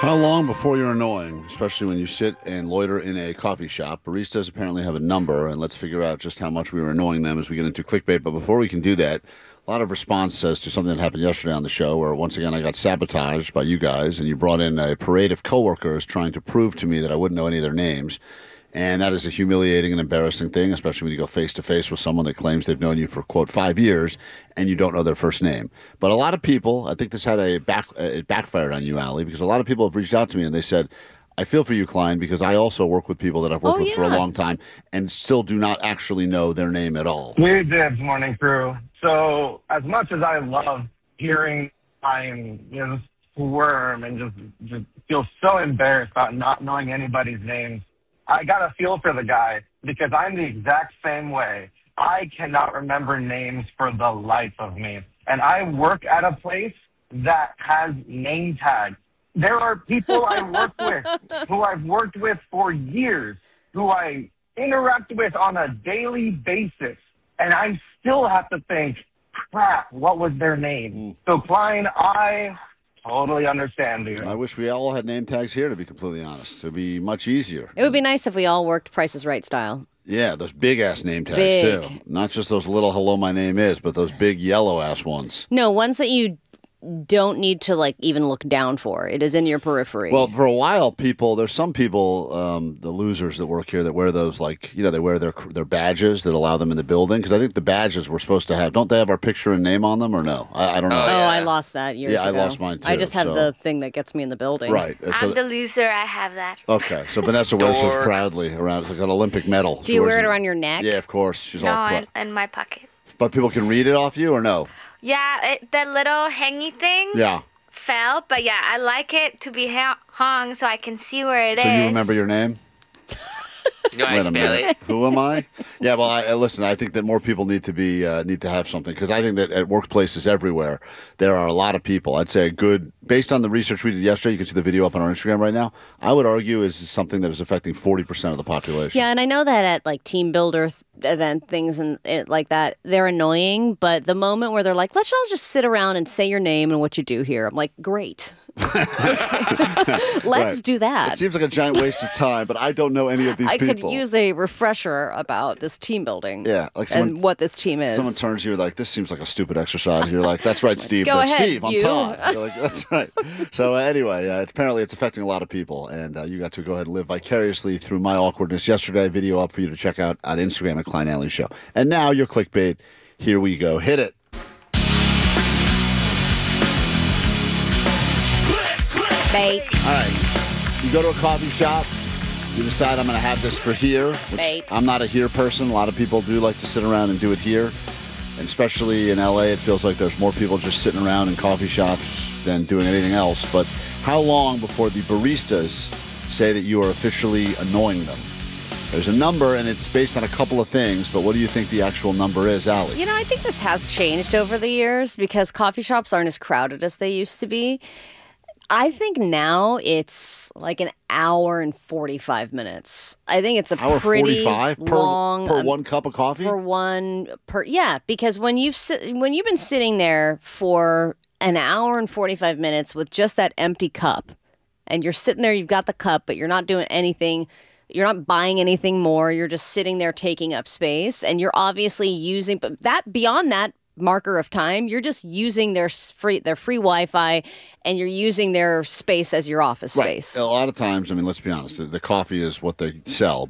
How long before you're annoying, especially when you sit and loiter in a coffee shop? Baristas apparently have a number, and let's figure out just how much we were annoying them as we get into clickbait. But before we can do that, a lot of response as to something that happened yesterday on the show, where once again I got sabotaged by you guys, and you brought in a parade of coworkers trying to prove to me that I wouldn't know any of their names. And that is a humiliating and embarrassing thing, especially when you go face to face with someone that claims they've known you for, quote, 5 years and you don't know their first name. But a lot of people, I think this had it backfired on you, Allie, because a lot of people have reached out to me and they said, I feel for you, Klein, because I also work with people that I've worked with for a long time and still do not actually know their name at all. Weird Dibs, morning crew. So as much as I love hearing I'm squirm and just feel so embarrassed about not knowing anybody's names, I got a feel for the guy because I'm the exact same way. I cannot remember names for the life of me. And I work at a place that has name tags. There are people I work with who I've worked with for years, who I interact with on a daily basis. And I still have to think, crap, what was their name? So, Klein, I totally understand you. I wish we all had name tags here, to be completely honest. It would be much easier. It would be nice if we all worked Price is Right style. Yeah, those big-ass name tags, too. Not just those little hello, my name is, but those big yellow-ass ones. No, ones that you don't need to even look down for. It is in your periphery. Well, for a while, there's some people, the losers that work here that wear those, they wear their badges that allow them in the building. Because I think the badges we're supposed to have, don't they have our picture and name on them or no? I don't know. I lost that years ago. Yeah, I lost mine too. I just have the thing that gets me in the building. Right. I'm the loser. I have that. Okay, so Vanessa wears it proudly around. It's like an Olympic medal. Do you wear it around your neck? Yeah, of course. She's all No, in my pocket. But people can read it off you or no? Yeah, that little hangy thing. Yeah. Fell, but yeah, I like it to be hung so I can see where it is. So you remember your name? Do I spell it? Who am I? Yeah, well, listen, I think that more people need to have something, because I think that at workplaces everywhere, there are a lot of people. I'd say based on the research we did yesterday, you can see the video up on our Instagram right now, I would argue is something that is affecting 40% of the population. Yeah, and I know that at team builder event things and like that, they're annoying, but the moment where they're like, let's all just sit around and say your name and what you do here, I'm like, great. Let's do that. It seems like a giant waste of time, but I don't know any of these people. I could use a refresher about this team building. Yeah, and what this team is. Someone turns to you like, this seems like a stupid exercise. You're like, that's right, Steve. Go ahead, Steve, I'm Todd. You're like, that's right. So anyway, apparently it's affecting a lot of people, and you got to go ahead and live vicariously through my awkwardness yesterday. Video up for you to check out on Instagram at Klein Alley Show. And now your clickbait. Here we go. Hit it. Bait. All right. You go to a coffee shop. You decide I'm going to have this for here. Bait. I'm not a here person. A lot of people do like to sit around and do it here. And especially in LA, it feels like there's more people just sitting around in coffee shops than doing anything else. But how long before the baristas say that you are officially annoying them? There's a number, and it's based on a couple of things, but what do you think the actual number is, Allie? I think this has changed over the years because coffee shops aren't as crowded as they used to be. I think now it's like an hour and 45 minutes. I think it's a pretty 45 long per one cup of coffee? Because when you've been sitting there for an hour and 45 minutes with just that empty cup, and you're sitting there, you've got the cup, but you're not doing anything. You're not buying anything more. You're just sitting there taking up space, and you're obviously using. But beyond that marker of time, you're just using their free Wi-Fi, and you're using their space as your office space. A lot of times, let's be honest, the coffee is what they sell.